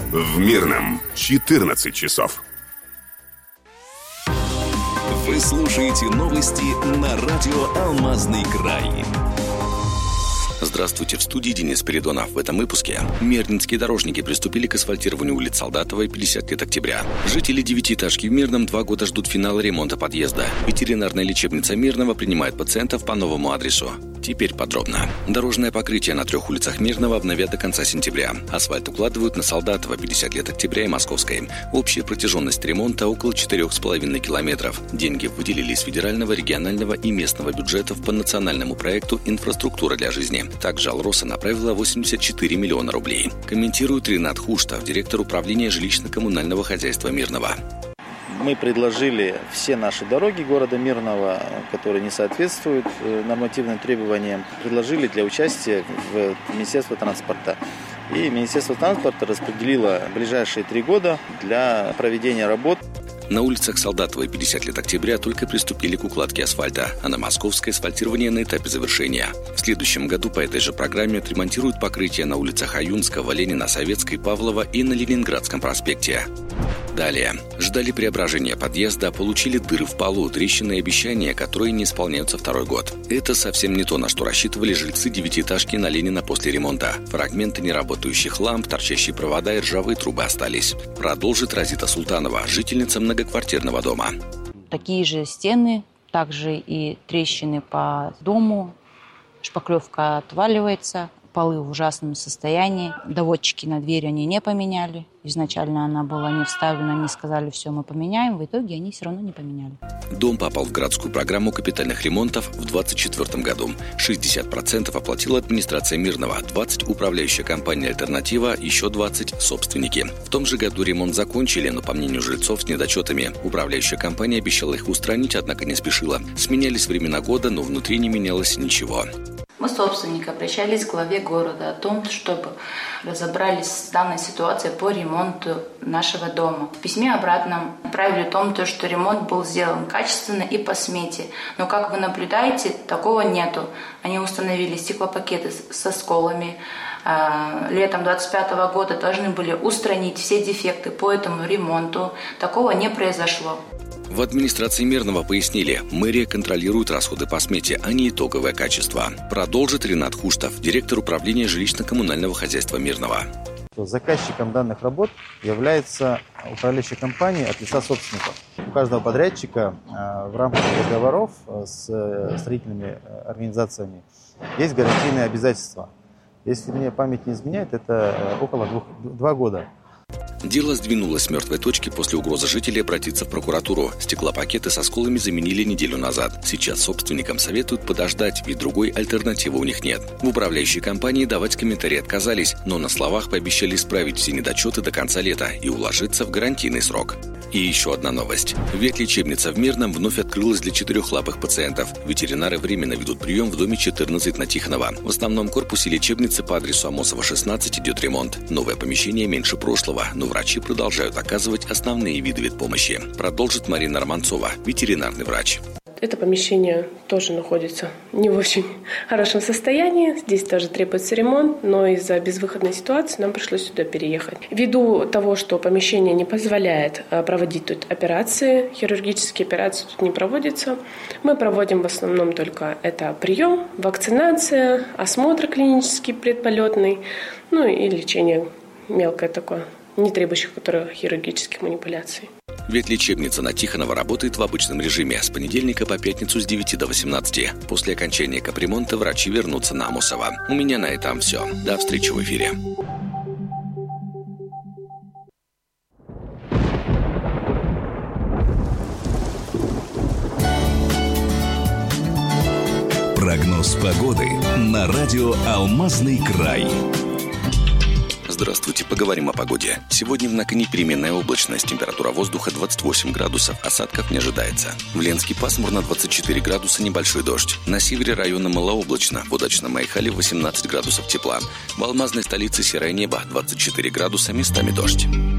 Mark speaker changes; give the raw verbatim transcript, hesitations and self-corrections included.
Speaker 1: В Мирном четырнадцать часов.
Speaker 2: Вы слушаете новости на радио «Алмазный край». Здравствуйте, в студии Денис Передонов. В этом выпуске мирнинские дорожники приступили к асфальтированию улиц Солдатовой, пятьдесят лет октября. Жители девятиэтажки в Мирном два года ждут финала ремонта подъезда. Ветеринарная лечебница Мирного принимает пациентов по новому адресу. Теперь подробно. Дорожное покрытие на трех улицах Мирного обновят до конца сентября. Асфальт укладывают на Солдатова, пятьдесят лет октября и Московской. Общая протяженность ремонта около четырех с половиной километров. Деньги выделили из федерального, регионального и местного бюджетов по национальному проекту «Инфраструктура для жизни». Также Алроса направила восемьдесят четыре миллиона рублей. Комментирует Ринат Хуштов, директор управления жилищно-коммунального хозяйства Мирного.
Speaker 3: Мы предложили все наши дороги города Мирного, которые не соответствуют нормативным требованиям, предложили для участия в Министерство транспорта. И Министерство транспорта распределило ближайшие три года для проведения работ.
Speaker 2: На улицах Солдатовой, пятьдесят лет октября, только приступили к укладке асфальта, а на Московской асфальтирование на этапе завершения. В следующем году по этой же программе отремонтируют покрытие на улицах Аюнского, Ленина, Советской, Павлова и на Ленинградском проспекте. Далее. Ждали преображения подъезда, получили дыры в полу, трещины и обещания, которые не исполняются второй год. Это совсем не то, на что рассчитывали жильцы девятиэтажки на Ленина после ремонта. Фрагменты неработающих ламп, торчащие провода и ржавые трубы остались. Продолжит Розита Султанова, жительница многоквартирного дома.
Speaker 4: Такие же стены, также и трещины по дому, шпаклевка отваливается, полы в ужасном состоянии, доводчики на двери они не поменяли. Изначально она была не вставлена, они сказали, все, мы поменяем. В итоге они все равно не поменяли.
Speaker 2: Дом попал в городскую программу капитальных ремонтов в двадцать четвёртом году. шестьдесят процентов оплатила администрация Мирного, двадцать процентов управляющая компания «Альтернатива», еще двадцать процентов собственники. В том же году ремонт закончили, но, по мнению жильцов, с недочетами. Управляющая компания обещала их устранить, однако не спешила. Сменялись времена года, но внутри не менялось ничего.
Speaker 5: Мы, собственники, обращались к главе города о том, чтобы разобрались с данной ситуацией по ремонту нашего дома. В письме обратно отправили о том, что ремонт был сделан качественно и по смете. Но, как вы наблюдаете, такого нету. Они установили стеклопакеты со сколами. Летом двадцать пятого года должны были устранить все дефекты по этому ремонту. Такого не произошло.
Speaker 2: В администрации Мирного пояснили, мэрия контролирует расходы по смете, а не итоговое качество. Продолжит Ринат Хуштов, директор управления жилищно-коммунального хозяйства Мирного.
Speaker 3: Заказчиком данных работ является управляющая компания от лица собственников. У каждого подрядчика в рамках договоров с строительными организациями есть гарантийные обязательства. Если мне память не изменяет, это около двух, два года.
Speaker 2: Дело сдвинулось с мертвой точки после угрозы жителей обратиться в прокуратуру. Стеклопакеты со сколами заменили неделю назад. Сейчас собственникам советуют подождать, ведь другой альтернативы у них нет. В управляющей компании давать комментарии отказались, но на словах пообещали исправить все недочеты до конца лета и уложиться в гарантийный срок. И еще одна новость. Ветлечебница в Мирном вновь открылась для четырехлапых пациентов. Ветеринары временно ведут прием в доме четырнадцать на Тихонова. В основном корпусе лечебницы по адресу Амосова, шестнадцать идет ремонт. Новое помещение меньше прошлого, но врачи продолжают оказывать основные виды ветпомощи. Продолжит Марина Романцова, ветеринарный врач.
Speaker 6: Это помещение тоже находится не в очень хорошем состоянии. Здесь тоже требуется ремонт, но из-за безвыходной ситуации нам пришлось сюда переехать. Ввиду того, что помещение не позволяет проводить тут операции, хирургические операции тут не проводятся, мы проводим в основном только это прием, вакцинация, осмотр клинический предполетный, ну и лечение мелкое такое, не требующих которых хирургических манипуляций.
Speaker 2: Ветлечебница на Тихонова работает в обычном режиме с понедельника по пятницу с девяти до восемнадцати. После окончания капремонта врачи вернутся на Амосова. У меня на этом все. До встречи в эфире. Прогноз погоды на радио «Алмазный край». Здравствуйте, поговорим о погоде. Сегодня в Накане переменная облачность, температура воздуха двадцать восемь градусов, осадков не ожидается. В Ленске пасмурно, двадцать четыре градуса, небольшой дождь. На севере района малооблачно, в удачном Майхале восемнадцать градусов тепла. В алмазной столице серое небо, двадцать четыре градуса, местами дождь.